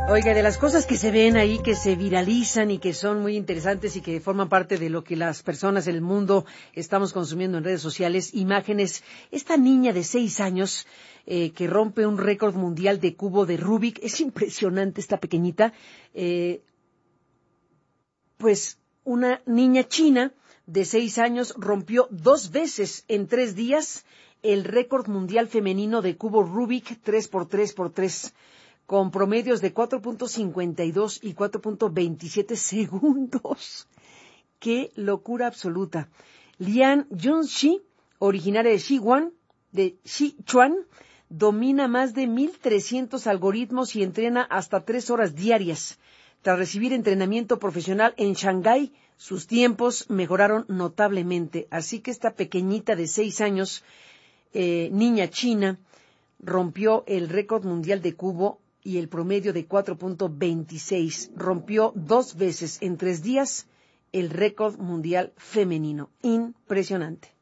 Oiga, de las cosas que se ven ahí, que se viralizan y que son muy interesantes y que forman parte de lo que las personas del mundo estamos consumiendo en redes sociales, imágenes, esta niña de 6 años que rompe un récord mundial de cubo de Rubik, es impresionante esta pequeñita, pues una niña china de 6 años rompió 2 veces en 3 días el récord mundial femenino de cubo Rubik 3x3x3. Con promedios de 4.52 y 4.27 segundos. ¡Qué locura absoluta! Lian Junxi, originaria de Sichuan, domina más de 1,300 algoritmos y entrena hasta 3 horas diarias. Tras recibir entrenamiento profesional en Shanghái, sus tiempos mejoraron notablemente. Así que esta pequeñita de 6 años, niña china, rompió el récord mundial de cubo y el promedio de 4.26. Rompió 2 veces en 3 días el récord mundial femenino. Impresionante.